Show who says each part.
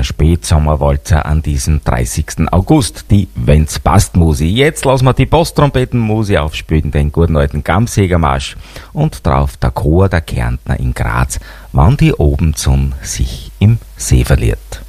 Speaker 1: Spätsommerwalzer an diesem 30. August, die Wenn's passt Musi. Jetzt lassen wir die Posttrompetenmusi aufspielen, den guten alten Gamsjägermarsch und drauf der Chor der Kärntner in Graz, wann die Abendsonne sich im See verliert.